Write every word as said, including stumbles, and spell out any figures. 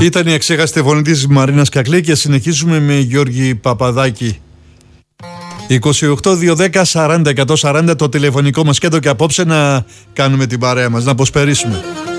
Ήταν η αξέχαστη φωνή της Μαρίνας Κακλή και συνεχίζουμε με Γιώργη Παπαδάκη. είκοσι οκτώ δύο δέκα σαράντα εκατόν σαράντα το τηλεφωνικό μας κέντρο και απόψε να κάνουμε την παρέα μας, να αποσπερίσουμε.